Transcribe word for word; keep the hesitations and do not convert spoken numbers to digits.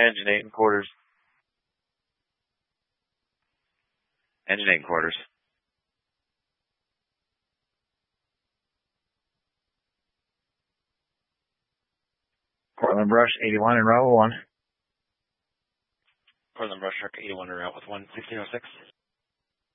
Engine eight and quarters. Engine eight and quarters. Portland Brush eighty-one and route one. Portland Brush Truck eighty-one and route with one sixteen oh six.